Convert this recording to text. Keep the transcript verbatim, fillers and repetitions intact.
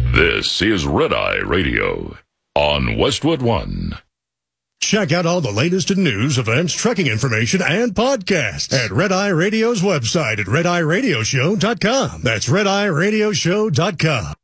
This is Red Eye Radio on Westwood One. Check out all the latest in news, events, trekking information, and podcasts at Red Eye Radio's website at red eye radio show dot com. That's red eye radio show dot com.